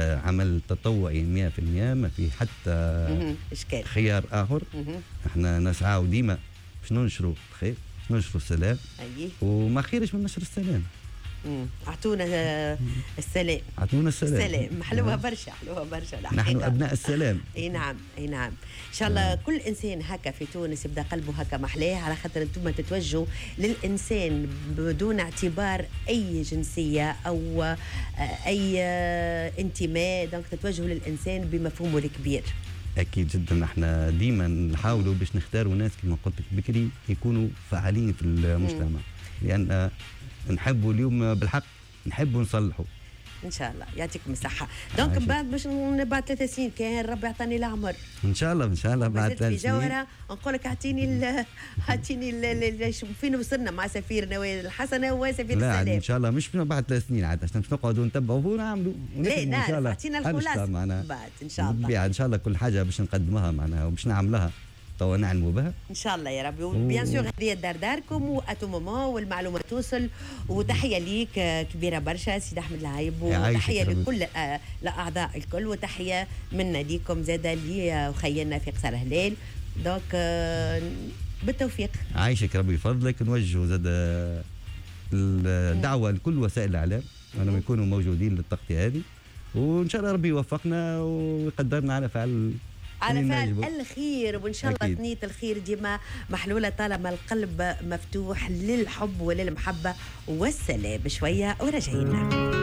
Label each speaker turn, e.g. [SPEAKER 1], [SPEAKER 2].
[SPEAKER 1] عمل تطوعي 100%، ما في حتى
[SPEAKER 2] إشكال
[SPEAKER 1] خيار آخر. احنا نسعى ديما باش ننشروا الخير، ننشروا السلام. وما خيرش من نشر السلام.
[SPEAKER 2] اعطونا السلام،
[SPEAKER 1] اعطونا
[SPEAKER 2] السلام. حلوها برشا، حلوها برشا.
[SPEAKER 1] نحن ابناء السلام.
[SPEAKER 2] اي نعم، اي نعم. ان شاء الله كل انسان هكا في تونس يبدا قلبه هكا محلاه، على خاطر انتم تتوجهوا للانسان بدون اعتبار اي جنسيه او اي انتماء، دونك تتوجهوا للانسان بمفهومه الكبير.
[SPEAKER 1] اكيد جدا. نحن ديما نحاولوا باش نختاروا ناس كما قلت لك بكري يكونوا فعالين في المجتمع، لان نحبوا اليوم بالحق نحبوا نصلحوا.
[SPEAKER 2] ان شاء الله يعطيكم الصحه. دونك من بعد باش بعد 3 سنين كان ربي يعطيني العمر
[SPEAKER 1] ان شاء الله، ان شاء الله بعد 3 سنين
[SPEAKER 2] في جوهره نقول لك اعطيني فين وصلنا مع سفير نوال الحسنه وسفير السلام.
[SPEAKER 1] لا ان شاء الله مش بعد 3 سنين عاد، عشان باش نقعدوا نتبعوا ونعملوا.
[SPEAKER 2] لا نعرف اعطينا الخلاصه بعد ان شاء الله.
[SPEAKER 1] ان شاء الله كل حاجه باش نقدمها معناها وباش نعملها توا نعلموا بها
[SPEAKER 2] ان شاء الله يا ربي. وبيان سور هذه الدار داركم واتو مومون والمعلومه توصل. وتحيه ليك كبيره برشا سيد احمد العايب، وتحيه لكل الاعضاء الكل، وتحيه منا ليكم زاده لي وخيلنا في قصر هلال. دونك بالتوفيق.
[SPEAKER 1] عايشك ربي يفضلك. نوجه زاد الدعوه لكل وسائل الاعلام انهم يكونوا موجودين للتغطيه هذه، وان شاء الله ربي يوفقنا ويقدرنا على فعل
[SPEAKER 2] الخير. وان شاء الله ثنية الخير ديما محلوله طالما القلب مفتوح للحب وللمحبه والسلام. شويه وراجعين.